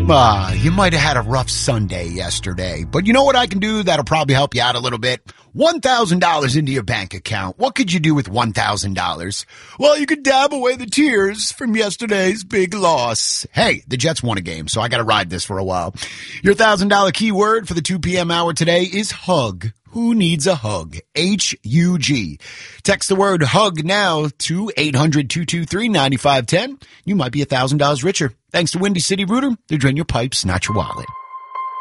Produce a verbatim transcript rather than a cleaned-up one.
Ah, you might have had a rough Sunday yesterday, but you know what I can do that'll probably help you out a little bit? one thousand dollars into your bank account. What could you do with one thousand dollars? Well, you could dab away the tears from yesterday's big loss. Hey, the Jets won a game, so I gotta ride this for a while. Your one thousand dollars keyword for the two p.m. hour today is hug. Who needs a hug? H U G. Text the word hug now to eight hundred, two two three, nine five one zero. You might be one thousand dollars richer. Thanks to Windy City Rooter. They drain your pipes, not your wallet.